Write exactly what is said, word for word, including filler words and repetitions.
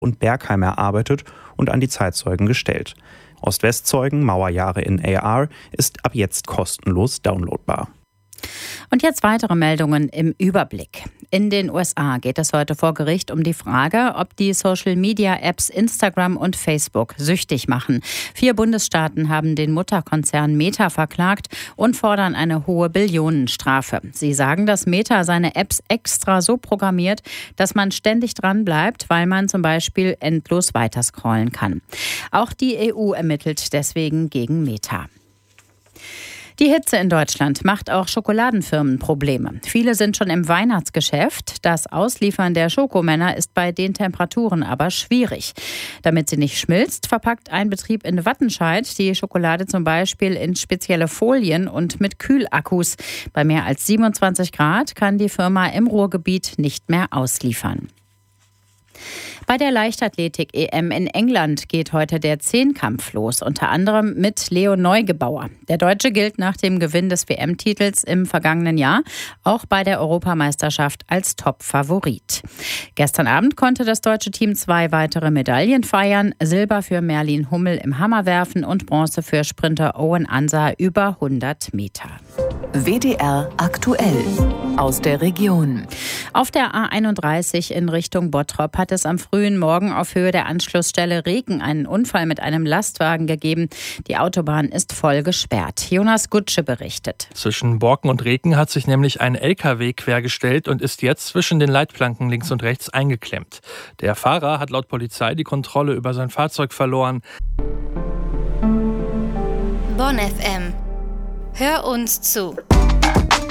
und Bergheim erarbeitet und an die Zeitzeugen gestellt. Ost-West-Zeugen, Mauerjahre in A R ist ab jetzt kostenlos downloadbar. Und jetzt weitere Meldungen im Überblick. In den U S A geht es heute vor Gericht um die Frage, ob die Social-Media-Apps Instagram und Facebook süchtig machen. Vier Bundesstaaten haben den Mutterkonzern Meta verklagt und fordern eine hohe Billionenstrafe. Sie sagen, dass Meta seine Apps extra so programmiert, dass man ständig dran bleibt, weil man zum Beispiel endlos weiterscrollen kann. Auch die E U ermittelt deswegen gegen Meta. Die Hitze in Deutschland macht auch Schokoladenfirmen Probleme. Viele sind schon im Weihnachtsgeschäft. Das Ausliefern der Schokomänner ist bei den Temperaturen aber schwierig. Damit sie nicht schmilzt, verpackt ein Betrieb in Wattenscheid die Schokolade zum Beispiel in spezielle Folien und mit Kühlakkus. Bei mehr als siebenundzwanzig Grad kann die Firma im Ruhrgebiet nicht mehr ausliefern. Bei der Leichtathletik-E M in England geht heute der Zehnkampf los, unter anderem mit Leo Neugebauer. Der Deutsche gilt nach dem Gewinn des W M-Titels im vergangenen Jahr auch bei der Europameisterschaft als Top-Favorit. Gestern Abend konnte das deutsche Team zwei weitere Medaillen feiern. Silber für Merlin Hummel im Hammerwerfen und Bronze für Sprinter Owen Ansa über hundert Meter. W D R aktuell aus der Region. Auf der A einunddreißig in Richtung Bottrop hat es am frühen Morgen auf Höhe der Anschlussstelle Reken einen Unfall mit einem Lastwagen gegeben. Die Autobahn ist voll gesperrt. Jonas Gutsche berichtet. Zwischen Borken und Reken hat sich nämlich ein L K W quergestellt und ist jetzt zwischen den Leitplanken links und rechts eingeklemmt. Der Fahrer hat laut Polizei die Kontrolle über sein Fahrzeug verloren. Bonn F M. Hör uns zu.